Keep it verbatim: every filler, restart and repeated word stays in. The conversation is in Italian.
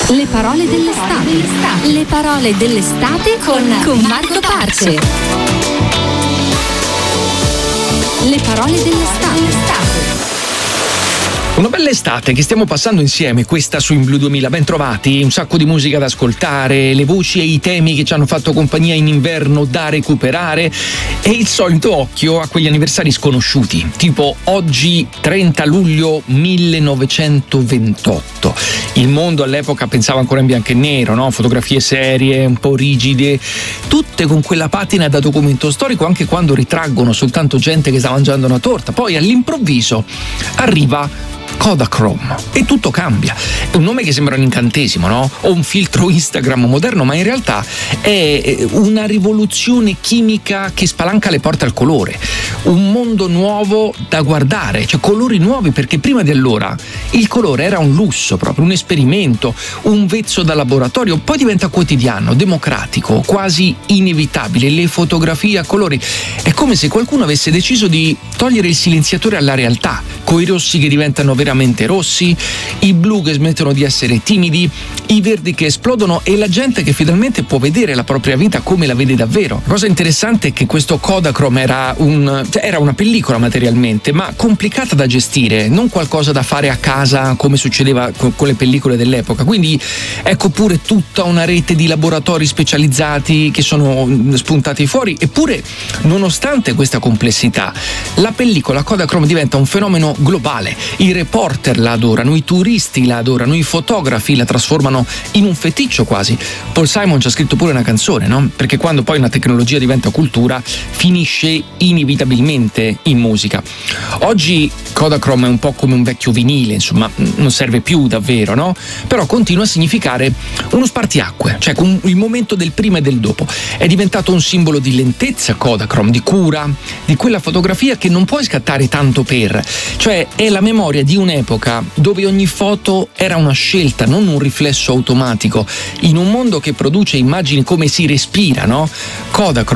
Le parole dell'estate. Le parole dell'estate con, con Marco Parce. Le parole dell'estate. Una bella estate che stiamo passando insieme, questa su In Blu duemila, ben trovati, un sacco di musica da ascoltare, le voci e i temi che ci hanno fatto compagnia in inverno da recuperare e il solito occhio a quegli anniversari sconosciuti, tipo oggi trenta luglio millenovecentoventotto. Il mondo all'epoca pensava ancora in bianco e nero, no? Fotografie serie, un po' rigide, tutte con quella patina da documento storico anche quando ritraggono soltanto gente che sta mangiando una torta. Poi all'improvviso arriva Kodachrome e tutto cambia. È un nome che sembra un incantesimo, no? O un filtro Instagram moderno, ma in realtà è una rivoluzione chimica che spalanca le porte al colore, un mondo nuovo da guardare, cioè colori nuovi, perché prima di allora il colore era un lusso, proprio un esperimento, un vezzo da laboratorio, poi diventa quotidiano, democratico, quasi inevitabile. Le fotografie a colori, è come se qualcuno avesse deciso di togliere il silenziatore alla realtà, coi rossi che diventano veramente rossi, i blu che smettono di essere timidi, i verdi che esplodono e la gente che finalmente può vedere la propria vita come la vede davvero. La cosa interessante è che questo Kodachrome era, un, cioè era una pellicola materialmente, ma complicata da gestire, non qualcosa da fare a casa come succedeva con, con le pellicole dell'epoca. Quindi ecco pure tutta una rete di laboratori specializzati che sono spuntati fuori. Eppure, nonostante questa complessità, la pellicola Kodachrome diventa un fenomeno globale. I reporter la adorano, i turisti la adorano, i fotografi la trasformano in un feticcio quasi. Paul Simon ci ha scritto pure una canzone, no? Perché quando poi una tecnologia diventa cultura, finisce inevitabilmente in musica. Oggi Kodachrome è un po' come un vecchio vinile, insomma, non serve più davvero, no? Però continua a significare uno spartiacque, cioè il momento del prima e del dopo. È diventato un simbolo di lentezza Kodachrome, di cura, di quella fotografia che non puoi scattare tanto per, cioè è la memoria di un'epoca dove ogni foto era una scelta, non un riflesso automatico, in un mondo che produce immagini come si respira, no? Kodachrome